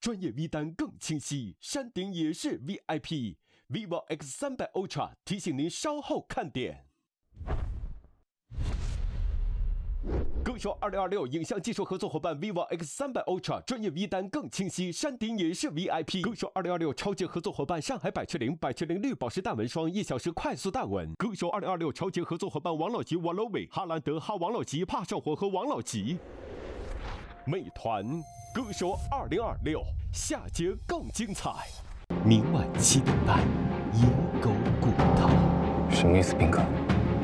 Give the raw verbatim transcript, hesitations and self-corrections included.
专业 V 单更清晰，山顶也是 V I P。vivo X 三百 Ultra 提醒您稍后看点。歌手二零二六影像技术合作伙伴 vivo X 三百 Ultra 专业 V 单更清晰，山顶也是 V I P。歌手二零二六超级合作伙伴上海百雀羚，百雀羚绿宝石大纹霜，一小时快速大纹。歌手二零二六超级合作伙伴王老吉 Wallowy， 哈兰德哈王老吉怕上火和王老吉。美团歌手二零二六下节更精彩，明晚七点半，野狗古道。 什么意思，斌哥？